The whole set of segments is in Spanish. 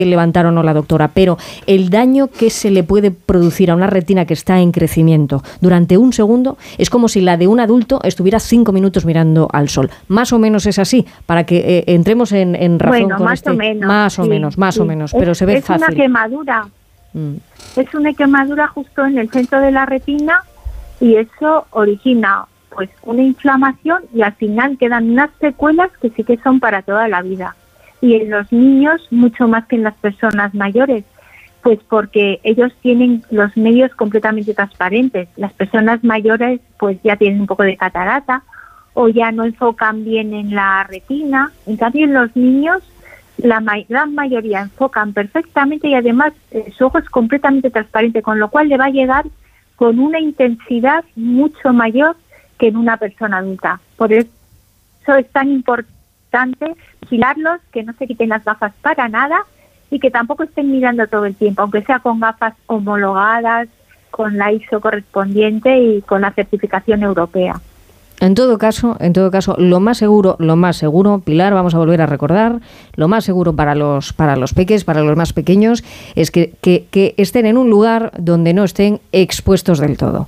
levantar o no la doctora, pero el daño que se le puede producir a una retina que está en crecimiento durante un segundo es como si la de un adulto estuviera 5 minutos mirando al sol. Más o menos es así, para que entremos en razón con más o menos, más o menos, pero se ve fácil. Es una quemadura. Es una quemadura justo en el centro de la retina y eso origina pues una inflamación y al final quedan unas secuelas que sí que son para toda la vida. Y en los niños mucho más que en las personas mayores, pues porque ellos tienen los medios completamente transparentes. Las personas mayores pues ya tienen un poco de catarata o ya no enfocan bien en la retina. En cambio en los niños la gran mayoría enfocan perfectamente y además su ojo es completamente transparente, con lo cual le va a llegar con una intensidad mucho mayor que en una persona adulta. Por eso es tan importante vigilarlos, que no se quiten las gafas para nada y que tampoco estén mirando todo el tiempo, aunque sea con gafas homologadas, con la ISO correspondiente y con la certificación europea. En todo caso, lo más seguro, Pilar, vamos a volver a recordar, lo más seguro para los peques, para los más pequeños, es que estén en un lugar donde no estén expuestos del todo.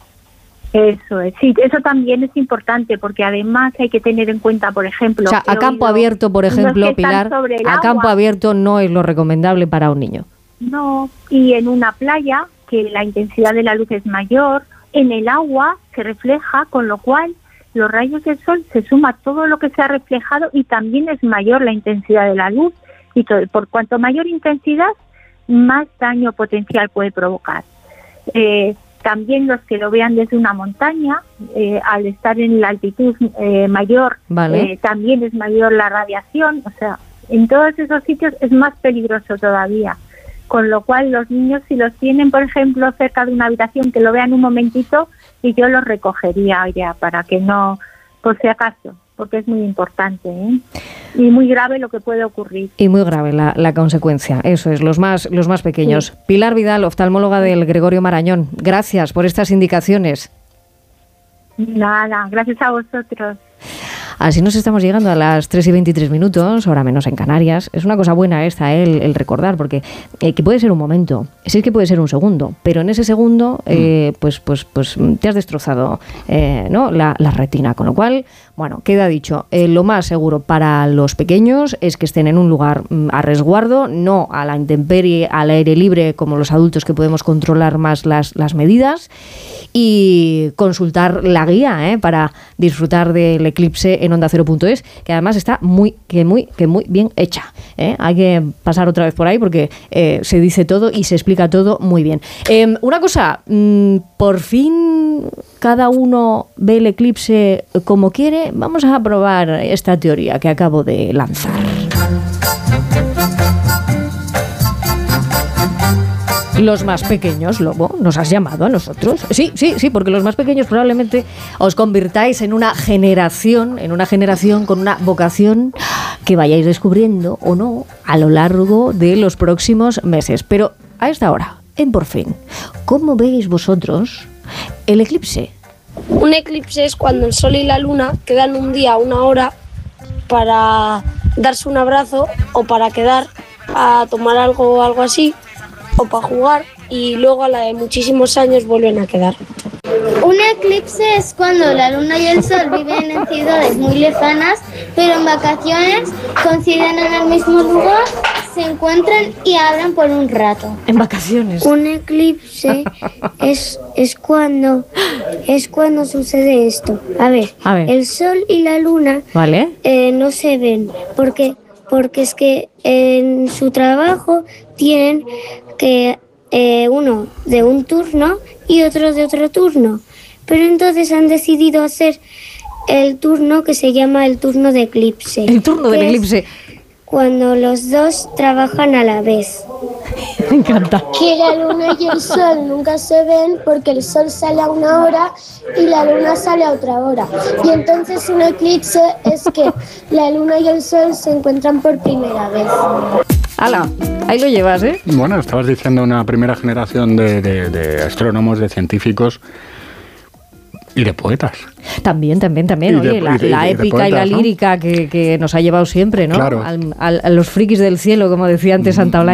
Eso es, sí, eso también es importante porque además hay que tener en cuenta, por ejemplo... O sea, a campo abierto, por ejemplo, Pilar, a campo abierto no es lo recomendable para un niño. No, y en una playa, que la intensidad de la luz es mayor, en el agua se refleja, con lo cual los rayos del sol se suma todo lo que se ha reflejado y también es mayor la intensidad de la luz. Y por cuanto mayor intensidad, más daño potencial puede provocar. También los que lo vean desde una montaña, al estar en la altitud mayor, también es mayor la radiación. O sea, en todos esos sitios es más peligroso todavía. Con lo cual los niños, si los tienen, por ejemplo, cerca de una habitación, que lo vean un momentito y yo los recogería ya para que no, por si acaso, porque es muy importante, y muy grave lo que puede ocurrir. Y muy grave la consecuencia, eso es, los más pequeños. Sí. Pilar Vidal, oftalmóloga del Gregorio Marañón, gracias por estas indicaciones. Nada, gracias a vosotros. Así nos estamos llegando a las 3:23, hora menos en Canarias. Es una cosa buena esta, el recordar, porque que puede ser un momento, sí que puede ser un segundo, pero en ese segundo pues te has destrozado ¿no? la retina, con lo cual, bueno, queda dicho, lo más seguro para los pequeños es que estén en un lugar a resguardo, no a la intemperie, al aire libre, como los adultos que podemos controlar más las medidas, y consultar la guía para disfrutar del eclipse en OndaCero.es, que además está muy bien hecha. Hay que pasar otra vez por ahí porque se dice todo y se explica todo muy bien. Una cosa, por fin cada uno ve el eclipse como quiere. Vamos a probar esta teoría que acabo de lanzar. Los más pequeños, Lobo, ¿nos has llamado a nosotros? Sí, porque los más pequeños probablemente os convirtáis en una generación con una vocación que vayáis descubriendo o no a lo largo de los próximos meses. Pero a esta hora, en Por Fin, ¿cómo veis vosotros el eclipse? Un eclipse es cuando el sol y la luna quedan un día, una hora, para darse un abrazo o para quedar a tomar algo o algo así, o para jugar, y luego a la de muchísimos años vuelven a quedar. Un eclipse es cuando la luna y el sol viven en ciudades muy lejanas, pero en vacaciones coinciden en el mismo lugar, se encuentran y hablan por un rato. En vacaciones. Un eclipse es cuando sucede esto. A ver, el sol y la luna no se ven porque es que en su trabajo tienen que uno de un turno y otro de otro turno, pero entonces han decidido hacer el turno que se llama el turno de eclipse. El turno del eclipse. Cuando los dos trabajan a la vez. Me encanta. Que la luna y el sol nunca se ven porque el sol sale a una hora y la luna sale a otra hora. Y entonces un eclipse es que la luna y el sol se encuentran por primera vez. ¡Hala! Ahí lo llevas, ¿eh? Bueno, estabas diciendo una primera generación de astrónomos, de científicos. Y de poetas. También. Oye, la épica poetas, y la lírica, ¿no? que nos ha llevado siempre, ¿no? Claro. A los frikis del cielo, como decía antes Santa Olaya.